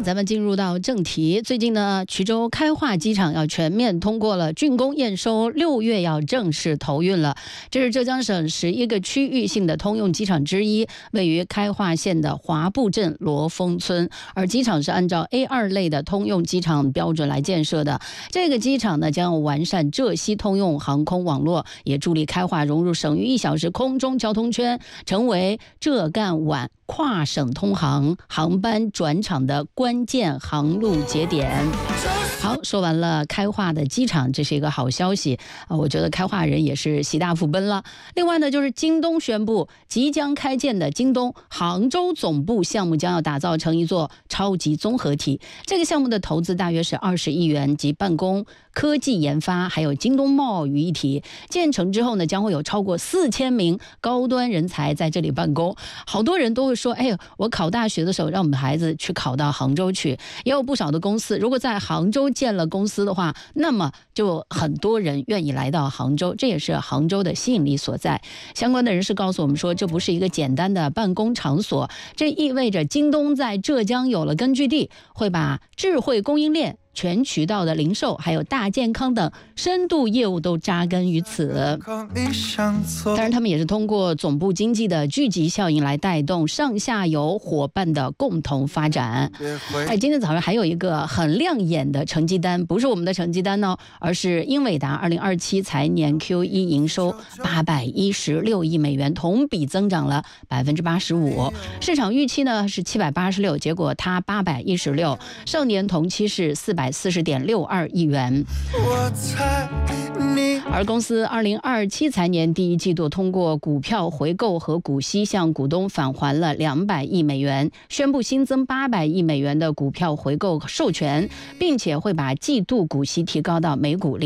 咱们进入到正题。最近呢，衢州开化机场要全面通过了竣工验收，6月要正式投运了。这是浙江省11个区域性的通用机场之一，位于开化县的华埠镇罗峰村。而机场是按照 A2 类的通用机场标准来建设的。这个机场呢，将完善浙西通用航空网络，也助力开化融入省域1小时空中交通圈，成为浙赣皖跨省通航班转场的关键航路节点。好，说完了开化的机场，这是一个好消息我觉得开化人也是喜大福奔了。另外呢，就是京东宣布，即将开建的京东杭州总部项目将要打造成一座超级综合体。这个项目的投资大约是20亿元，集办公、科技研发还有京东贸于一体。建成之后呢，将会有超过4000名高端人才在这里办公。好多人都会说，我考大学的时候让我们的孩子去考到杭州去。也有不少的公司如果在杭州建了公司的话，那么就很多人愿意来到杭州，这也是杭州的吸引力所在。相关的人士告诉我们说，这不是一个简单的办公场所，这意味着京东在浙江有了根据地，会把智慧供应链、全渠道的零售还有大健康等深度业务都扎根于此。当然他们也是通过总部经济的聚集效应来带动上下游伙伴的共同发展。今天早上还有一个很亮眼的成绩单，不是我们的成绩单而是英伟达2027财年 Q1 营收816亿美元，同比增长了85%。市场预期呢是786，结果它816，上年同期是440.62亿元。而公司2027财年第一季度通过股票回购和股息向股东返还了200亿美元，宣布新增800亿美元的股票回购授权，并且会把季度股息提高到每股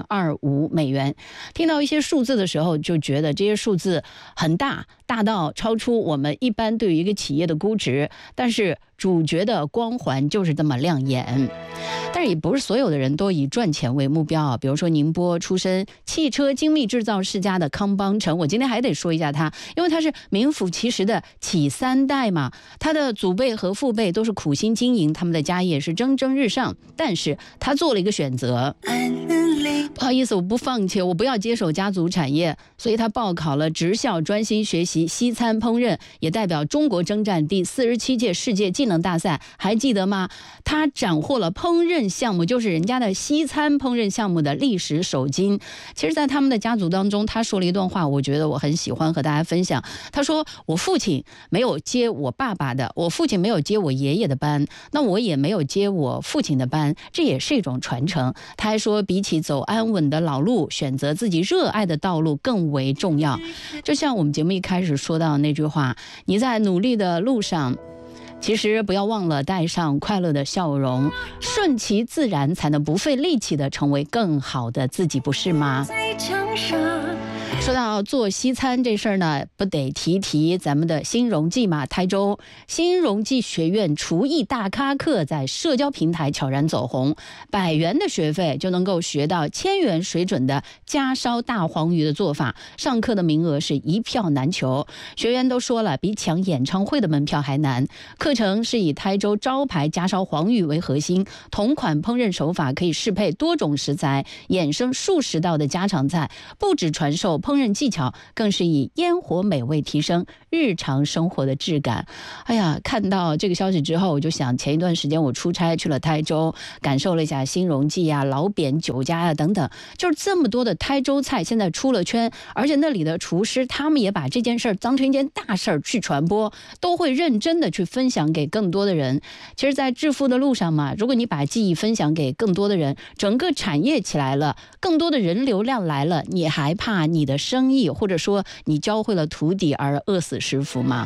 0.25美元。听到一些数字的时候，就觉得这些数字很大，大到超出我们一般对于一个企业的估值，但是主角的光环就是这么亮眼。但是也不是所有的人都以赚钱为目标比如说宁波出身汽车精密制造世家的康邦成，我今天还得说一下他，因为他是名副其实的企3代嘛，他的祖辈和父辈都是苦心经营，他们的家业是蒸蒸日上，但是他做了一个选择，不好意思，我不放弃，我不要接手家族产业，所以他报考了职校，专心学习西餐烹饪，也代表中国征战第47届世界技能大赛，还记得吗？他斩获了烹饪项目，就是人家的西餐烹饪项目的历史首金。其实在他们的家族当中，他说了一段话，我觉得我很喜欢和大家分享。他说，我父亲没有接我爸爸的，我父亲没有接我爷爷的班，那我也没有接我父亲的班，这也是一种传承。他还说，比起走安稳的老路，选择自己热爱的道路更为重要。就像我们节目一开始说到那句话，你在努力的路上，其实不要忘了带上快乐的笑容，顺其自然，才能不费力气的成为更好的自己，不是吗？说到做西餐这事儿呢，不得提咱们的新荣记嘛。台州新荣记学院厨艺大咖课在社交平台悄然走红，100元的学费就能够学到1000元水准的家烧大黄鱼的做法，上课的名额是一票难求。学员都说了，比抢演唱会的门票还难。课程是以台州招牌家烧黄鱼为核心，同款烹饪手法可以适配多种食材，衍生数十道的家常菜，不只传授烹饪技巧，更是以烟火美味提升日常生活的质感。看到这个消息之后，我就想前一段时间我出差去了台州，感受了一下新荣记老扁酒家等等，就是这么多的台州菜现在出了圈，而且那里的厨师他们也把这件事儿当成一件大事儿去传播，都会认真的去分享给更多的人。其实在致富的路上嘛，如果你把技艺分享给更多的人，整个产业起来了，更多的人流量来了，你还怕你的生意或者说你教会了徒弟而饿死师傅吗？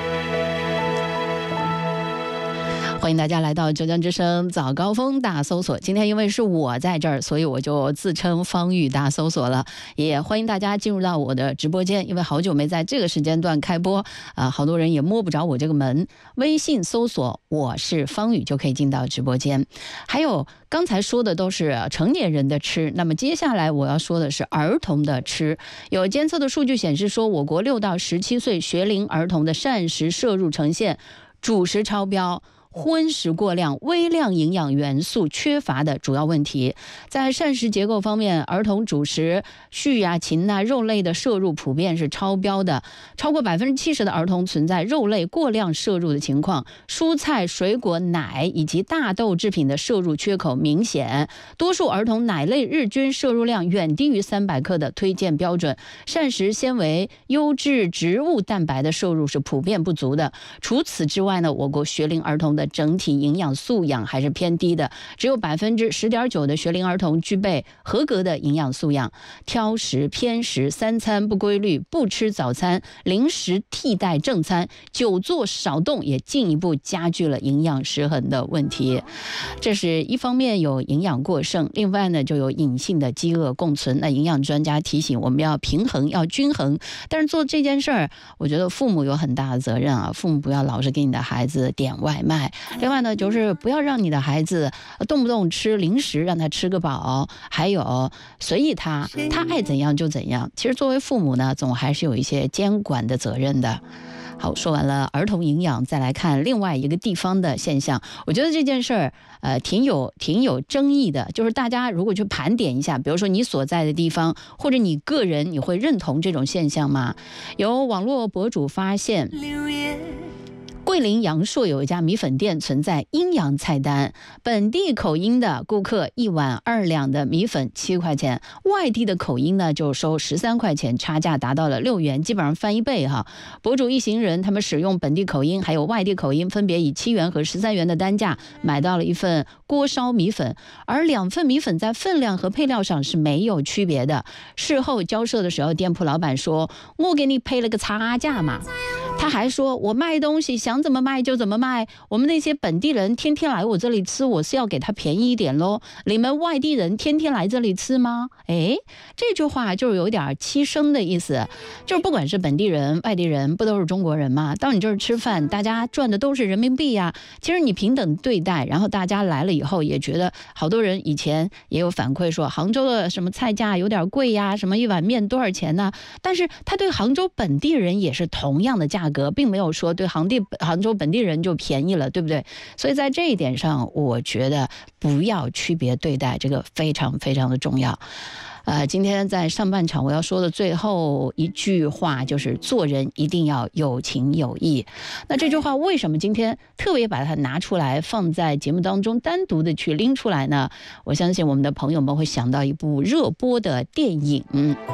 欢迎大家来到浙江之声早高峰大搜索。今天因为是我在这儿，所以我就自称方宇大搜索了。也欢迎大家进入到我的直播间，因为好久没在这个时间段开播好多人也摸不着我这个门。微信搜索我是方宇就可以进到直播间。还有刚才说的都是成年人的吃，那么接下来我要说的是儿童的吃。有监测的数据显示说，我国6到17岁学龄儿童的膳食摄入呈现主食超标， 荤食过量、微量营养元素缺乏的主要问题。在膳食结构方面，儿童主食畜啊、禽啊、肉类的摄入普遍是超标的，超过70%的儿童存在肉类过量摄入的情况，蔬菜、水果、奶以及大豆制品的摄入缺口明显，多数儿童奶类日均摄入量远低于300克的推荐标准，膳食纤维、优质植物蛋白的摄入是普遍不足的。除此之外呢，我国学龄儿童的整体营养素养还是偏低的，只有10.9%的学龄儿童具备合格的营养素养。挑食、偏食、3餐不规律、不吃早餐、零食替代正餐、久坐少动，也进一步加剧了营养失衡的问题。这是一方面有营养过剩，另外呢就有隐性的饥饿共存。那营养专家提醒我们要平衡，要均衡，但是做这件事儿，我觉得父母有很大的责任啊。父母不要老是给你的孩子点外卖，另外呢就是不要让你的孩子动不动吃零食，让他吃个饱，还有随意他爱怎样就怎样。其实作为父母呢，总还是有一些监管的责任的。好，说完了儿童营养，再来看另外一个地方的现象。我觉得这件事儿，挺有争议的。就是大家如果去盘点一下，比如说你所在的地方，或者你个人，你会认同这种现象吗？有网络博主发现，桂林阳朔有一家米粉店存在阴阳菜单，本地口音的顾客1碗2两的米粉7块钱，外地的口音呢就收13块钱，差价达到了6元，基本上翻1倍哈。博主一行人他们使用本地口音还有外地口音，分别以7元和13元的单价买到了一份锅烧米粉，而2份米粉在分量和配料上是没有区别的。事后交涉的时候，店铺老板说：“我给你配了个差价嘛。”他还说：“我卖东西想怎么卖就怎么卖，我们那些本地人天天来我这里吃，我是要给他便宜一点咯。你们外地人天天来这里吃吗？”这句话就是有点欺生的意思，就是不管是本地人、外地人，不都是中国人吗？到你这儿吃饭，大家赚的都是人民币呀。其实你平等对待，然后大家来了以后也觉得，好多人以前也有反馈说，杭州的什么菜价有点贵呀，什么一碗面多少钱呢？但是他对杭州本地人也是同样的价格，并没有说对杭州本地人就便宜了，对不对？所以在这一点上，我觉得不要区别对待，这个非常非常的重要。今天在上半场我要说的最后一句话就是做人一定要有情有义。那这句话为什么今天特别把它拿出来放在节目当中单独的去拎出来呢？我相信我们的朋友们会想到一部热播的电影。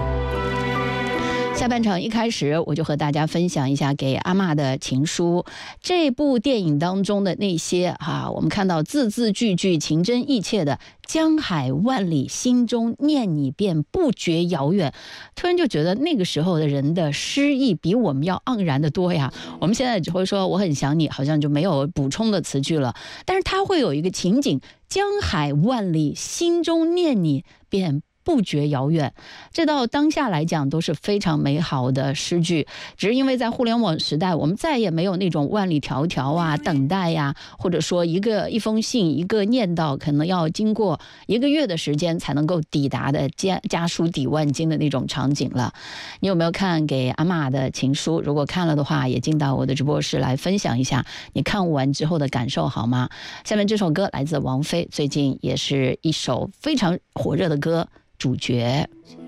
下半场一开始我就和大家分享一下给阿嬷的情书。这部电影当中的那些我们看到字字句句情真意切的江海万里，心中念你便不觉遥远。突然就觉得那个时候的人的诗意比我们要盎然的多呀。我们现在只会说我很想你，好像就没有补充的词句了，但是它会有一个情景，江海万里，心中念你便不觉遥远，这到当下来讲都是非常美好的诗句。只是因为在互联网时代，我们再也没有那种万里迢迢等待呀，或者说一封信一个念叨可能要经过1个月的时间才能够抵达的家书抵万金的那种场景了。你有没有看给阿嬷的情书？如果看了的话，也进到我的直播室来分享一下你看完之后的感受好吗？下面这首歌来自王菲，最近也是一首非常火热的歌，主角。